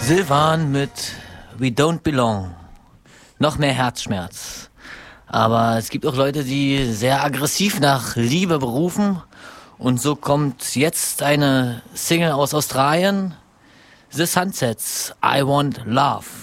Silvan mit We Don't Belong. Noch mehr Herzschmerz. Aber es gibt auch Leute, die sehr aggressiv nach Liebe berufen. Und so kommt jetzt eine Single aus Australien. The Sunsets, I Want Love.